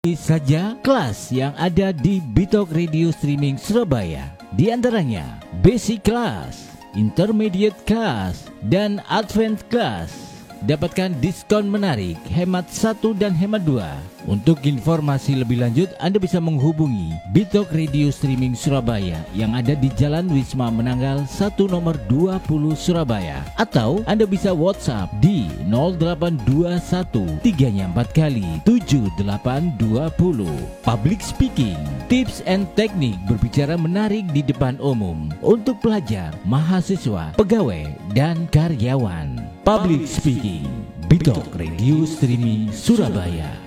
saja kelas yang ada di Bitok Radio Streaming Surabaya. Di antaranya Basic Class, Intermediate Class, dan Advanced Class. Dapatkan diskon menarik, hemat 1 dan hemat 2. Untuk informasi lebih lanjut, Anda bisa menghubungi Bitok Radio Streaming Surabaya yang ada di Jalan Wisma Menanggal 1 nomor 20 Surabaya. Atau Anda bisa WhatsApp di 0821 3 4 kali 7820. Public Speaking, Tips and Teknik berbicara menarik di depan umum untuk pelajar, mahasiswa, pegawai, dan karyawan. Public Speaking, Bitok Radio Streaming Surabaya.